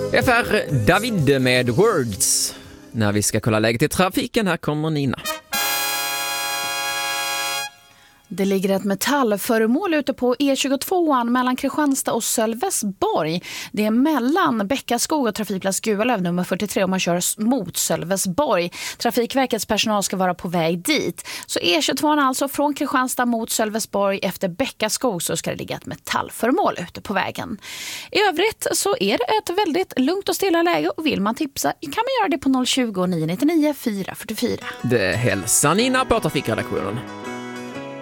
FR David med Words. När vi ska kolla läget i trafiken, här kommer Nina. Det ligger ett metallföremål ute på E22 mellan Kristianstad och Sölvesborg. Det är mellan Bäckaskog och trafikplats Gualöv nummer 43 om man kör mot Sölvesborg. Trafikverkets personal ska vara på väg dit. Så E22 alltså från Kristianstad mot Sölvesborg efter Bäckaskog så ska det ligga ett metallföremål ute på vägen. I övrigt så är det ett väldigt lugnt och stilla läge och vill man tipsa kan man göra det på 020 999 444. Det hälsar Nina på trafikredaktionen.